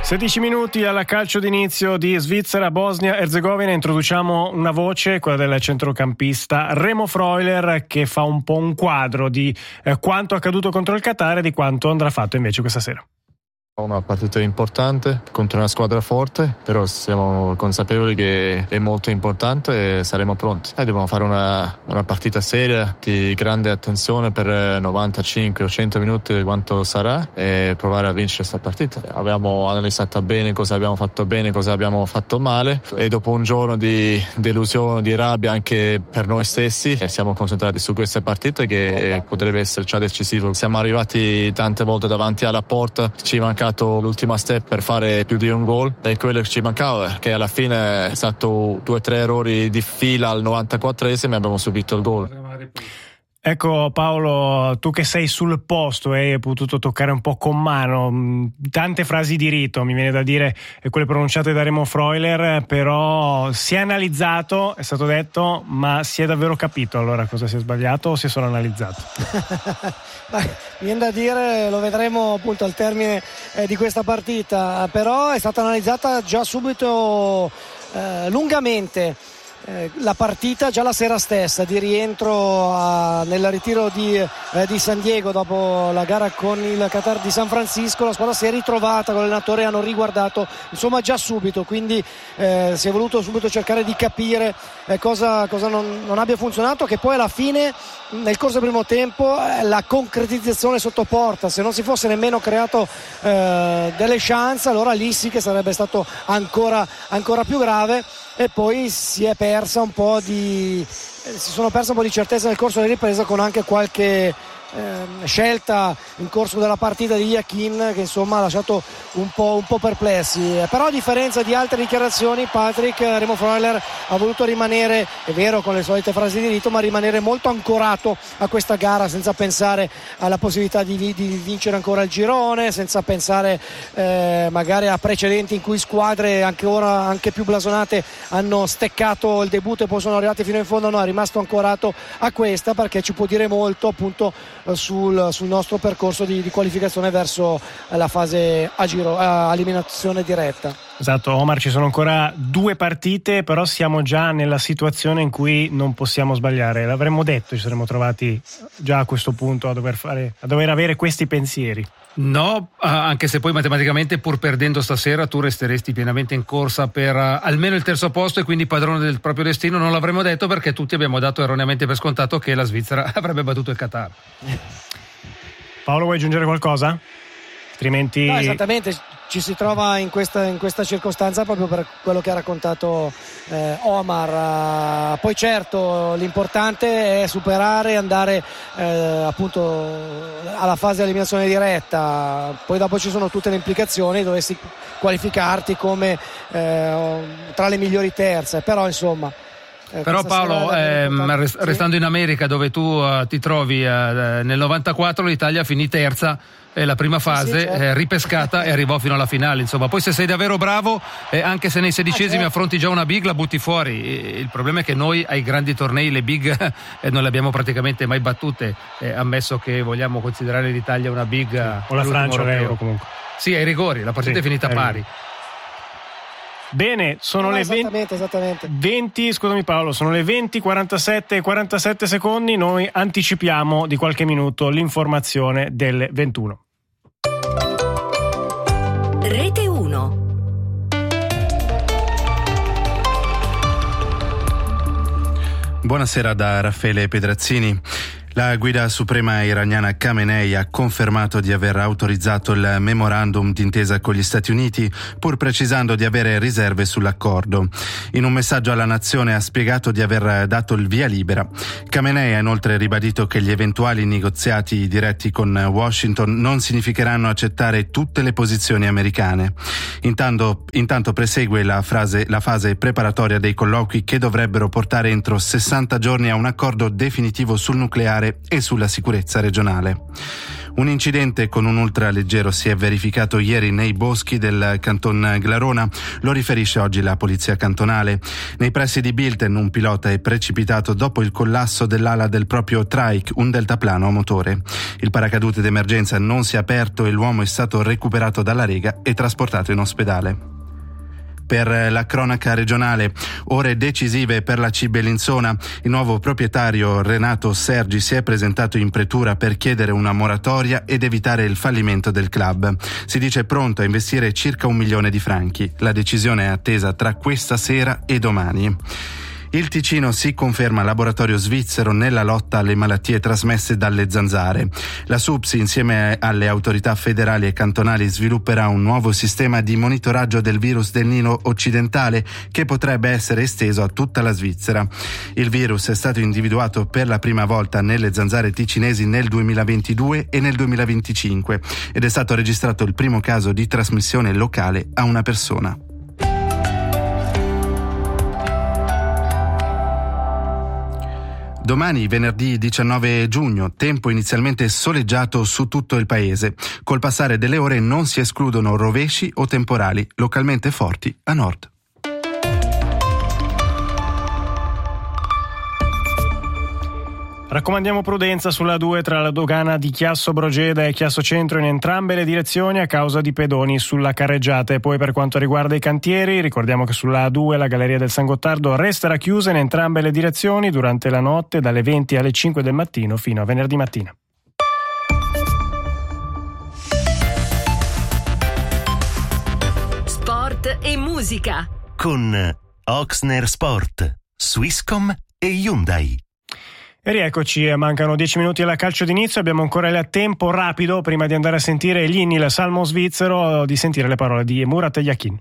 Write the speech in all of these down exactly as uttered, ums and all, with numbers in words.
sedici minuti alla calcio d'inizio di Svizzera-Bosnia-Erzegovina. Introduciamo una voce, quella del centrocampista Remo Freuler, che fa un po' un quadro di eh, quanto accaduto contro il Qatar e di quanto andrà fatto invece questa sera. Una partita importante contro una squadra forte, però siamo consapevoli che è molto importante e saremo pronti. E dobbiamo fare una, una partita seria di grande attenzione per novantacinque o cento minuti, quanto sarà, e provare a vincere questa partita. Abbiamo analizzato bene cosa abbiamo fatto bene, cosa abbiamo fatto male, e dopo un giorno di delusione, di rabbia anche per noi stessi, siamo concentrati su questa partita che potrebbe essere già decisivo. Siamo arrivati tante volte davanti alla porta, ci manca l'ultima step per fare più di un gol, e quello che ci mancava, che alla fine è stato due o tre errori di fila al novantaquattresimo e abbiamo subito il gol. Ecco Paolo, tu che sei sul posto e hai potuto toccare un po' con mano tante frasi di rito, mi viene da dire quelle pronunciate da Remo Freuler, però si è analizzato, è stato detto, ma si è davvero capito allora cosa si è sbagliato o si è solo analizzato? Beh, mi viene da dire, lo vedremo appunto al termine eh, di questa partita, però è stata analizzata già subito eh, lungamente eh, la partita, già la sera stessa di rientro a, nel ritiro di, eh, di San Diego dopo la gara con il Qatar di San Francisco. La squadra si è ritrovata con l'allenatore, hanno riguardato insomma già subito, quindi eh, si è voluto subito cercare di capire eh, cosa, cosa non, non abbia funzionato, che poi alla fine nel corso del primo tempo eh, la concretizzazione sotto porta, se non si fosse nemmeno creato eh, delle chance, allora lì sì che sarebbe stato ancora, ancora più grave, e poi si è persa un po' di eh, si sono perse un po' di certezza nel corso della ripresa, con anche qualche eh, scelta in corso della partita di Yakin che insomma ha lasciato un po', un po' perplessi. Però a differenza di altre dichiarazioni, Patrick, Remo Freuler ha voluto rimanere, è vero con le solite frasi di rito, ma rimanere molto ancorato a questa gara, senza pensare alla possibilità di, di vincere ancora il girone, senza pensare eh, magari a precedenti in cui squadre anche ora anche più blasonate hanno steccato il debutto e poi sono arrivati fino in fondo. No, è rimasto ancorato a questa, perché ci può dire molto appunto sul, sul nostro percorso di, di qualificazione verso la fase a giro, a eliminazione diretta. Esatto, Omar, ci sono ancora due partite, però siamo già nella situazione in cui non possiamo sbagliare. L'avremmo detto, ci saremmo trovati già a questo punto a dover fare, a dover avere questi pensieri. No, anche se poi matematicamente, pur perdendo stasera, tu resteresti pienamente in corsa per uh, almeno il terzo posto e quindi padrone del proprio destino. Non l'avremmo detto perché tutti abbiamo dato erroneamente per scontato che la Svizzera avrebbe battuto il Qatar. Paolo, vuoi aggiungere qualcosa? Altrimenti... No, esattamente, ci si trova in questa, in questa circostanza proprio per quello che ha raccontato eh, Omar. Uh, poi certo l'importante è superare e andare eh, appunto alla fase di eliminazione diretta, poi dopo ci sono tutte le implicazioni, dovessi qualificarti come eh, tra le migliori terze, però insomma. Eh, Però Paolo, ehm, rest- restando in America, dove tu uh, ti trovi uh, nel novantaquattro, l'Italia finì terza eh, la prima fase, sì, sì, certo. eh, ripescata e arrivò fino alla finale. Insomma, poi se sei davvero bravo, eh, anche se nei sedicesimi ah, certo. affronti già una big, la butti fuori. E il problema è che noi ai grandi tornei le big eh, non le abbiamo praticamente mai battute, eh, ammesso che vogliamo considerare l'Italia una big sì. o la Francia l'Euro comunque. Sì, ai rigori, la partita sì, è finita pari. Bene, sono no, le esattamente, esattamente. venti, scusami Paolo, sono le venti, quarantasette e quarantasette secondi, noi anticipiamo di qualche minuto l'informazione delle ventuno. Rete uno. Buonasera da Raffaele Pedrazzini. La guida suprema iraniana Khamenei ha confermato di aver autorizzato il memorandum d'intesa con gli Stati Uniti, pur precisando di avere riserve sull'accordo. In un messaggio alla nazione ha spiegato di aver dato il via libera. Khamenei ha inoltre ribadito che gli eventuali negoziati diretti con Washington non significheranno accettare tutte le posizioni americane. Intanto, intanto prosegue la, frase, la fase preparatoria dei colloqui che dovrebbero portare entro sessanta giorni a un accordo definitivo sul nucleare e sulla sicurezza regionale. Un incidente con un ultraleggero si è verificato ieri nei boschi del Canton Glarona, lo riferisce oggi la polizia cantonale. Nei pressi di Bilten un pilota è precipitato dopo il collasso dell'ala del proprio trike, un deltaplano a motore. Il paracadute d'emergenza non si è aperto e l'uomo è stato recuperato dalla rega e trasportato in ospedale. Per la cronaca regionale, ore decisive per la C I Bellinzona. Il nuovo proprietario Renato Sergi si è presentato in pretura per chiedere una moratoria ed evitare il fallimento del club. Si dice pronto a investire circa un milione di franchi. La decisione è attesa tra questa sera e domani. Il Ticino si conferma laboratorio svizzero nella lotta alle malattie trasmesse dalle zanzare. La S U P S, insieme alle autorità federali e cantonali, svilupperà un nuovo sistema di monitoraggio del virus del Nilo occidentale che potrebbe essere esteso a tutta la Svizzera. Il virus è stato individuato per la prima volta nelle zanzare ticinesi nel duemilaventidue e nel duemilaventicinque ed è stato registrato il primo caso di trasmissione locale a una persona. Domani, venerdì diciannove giugno, tempo inizialmente soleggiato su tutto il paese. Col passare delle ore non si escludono rovesci o temporali, localmente forti a nord. Raccomandiamo prudenza sulla A due tra la dogana di Chiasso Brogeda e Chiasso Centro in entrambe le direzioni a causa di pedoni sulla carreggiata. E poi per quanto riguarda i cantieri, ricordiamo che sulla A due la Galleria del San Gottardo resterà chiusa in entrambe le direzioni durante la notte dalle venti alle cinque del mattino fino a venerdì mattina. Sport e musica con Oxner Sport, Swisscom e Hyundai. E rieccoci, mancano dieci minuti alla calcio d'inizio, abbiamo ancora il tempo rapido prima di andare a sentire gli inni, il salmo svizzero, di sentire le parole di Murat Yakin.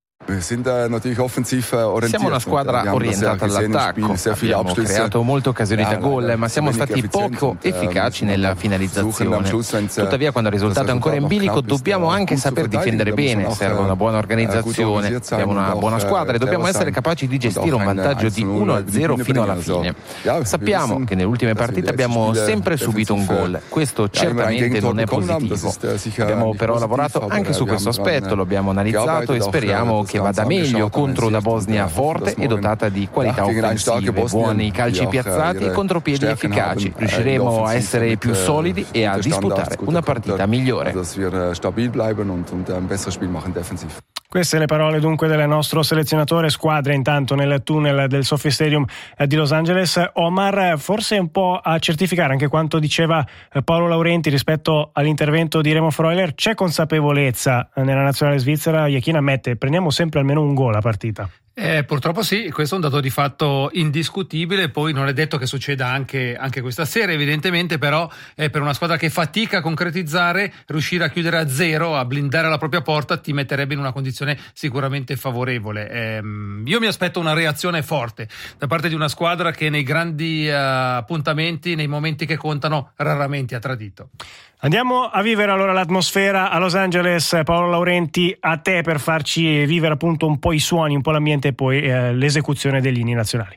Siamo una squadra orientata all'attacco, abbiamo creato molte occasioni da gol, ma siamo stati poco efficaci nella finalizzazione. Tuttavia, quando il risultato è ancora in bilico, dobbiamo anche saper difendere bene, serve una buona organizzazione, abbiamo una buona squadra e dobbiamo essere capaci di gestire un vantaggio di uno a zero fino alla fine. Sappiamo che nelle ultime partite abbiamo sempre subito un gol, questo certamente non è positivo. Abbiamo però lavorato anche su questo aspetto, lo abbiamo analizzato e speriamo che che vada meglio contro una Bosnia forte e dotata di qualità offensive, buoni calci piazzati e contropiedi efficaci. Riusciremo a essere più solidi e a disputare una partita migliore. Queste le parole dunque del nostro selezionatore squadra intanto nel tunnel del Sophie Stadium di Los Angeles. Omar, forse un po' a certificare anche quanto diceva Paolo Laurenti rispetto all'intervento di Remo Freuler, c'è consapevolezza nella nazionale svizzera, Yakin ammette, prendiamo sempre almeno un gol a partita. Eh, purtroppo sì, questo è un dato di fatto indiscutibile, poi non è detto che succeda anche, anche questa sera evidentemente, però eh, per una squadra che fatica a concretizzare, riuscire a chiudere a zero, a blindare la propria porta ti metterebbe in una condizione sicuramente favorevole. Eh, io mi aspetto una reazione forte da parte di una squadra che nei grandi uh, appuntamenti, nei momenti che contano, raramente ha tradito. Andiamo a vivere allora l'atmosfera a Los Angeles. Paolo Laurenti, a te per farci vivere appunto un po' i suoni, un po' l'ambiente e poi eh, l'esecuzione degli inni nazionali.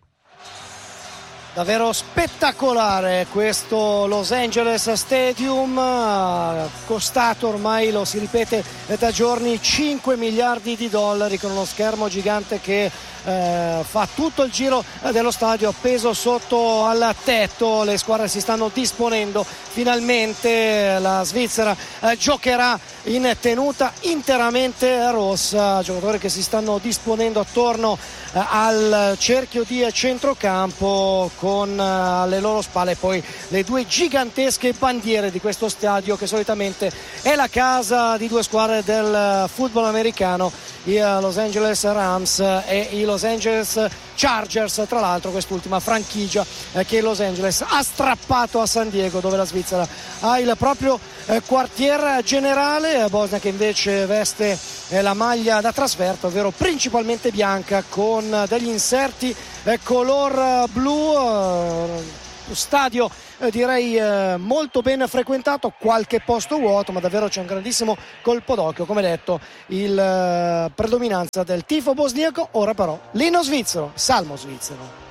Davvero spettacolare questo Los Angeles Stadium, costato ormai, lo si ripete da giorni, cinque miliardi di dollari, con uno schermo gigante che eh, fa tutto il giro dello stadio appeso sotto al tetto. Le squadre si stanno disponendo, finalmente la Svizzera eh, giocherà in tenuta interamente rossa, giocatori che si stanno disponendo attorno eh, al cerchio di centrocampo, con alle loro spalle poi le due gigantesche bandiere di questo stadio che solitamente è la casa di due squadre del football americano, i Los Angeles Rams e i Los Angeles Chargers, tra l'altro quest'ultima franchigia eh, che Los Angeles ha strappato a San Diego, dove la Svizzera ha il proprio eh, quartier generale. Bosnia che invece veste eh, la maglia da trasferta, ovvero principalmente bianca con degli inserti eh, color blu, eh, stadio eh, direi eh, molto ben frequentato, qualche posto vuoto, ma davvero c'è un grandissimo colpo d'occhio, come detto, il eh, predominanza del tifo bosniaco. Ora però l'inno svizzero, salmo svizzero.